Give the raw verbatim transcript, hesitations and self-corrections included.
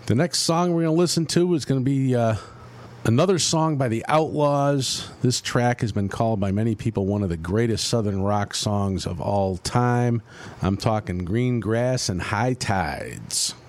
The next song we're going to listen to is going to be uh, another song by the Outlaws. This track has been called by many people one of the greatest Southern rock songs of all time. I'm talking Green Grass and High Tides.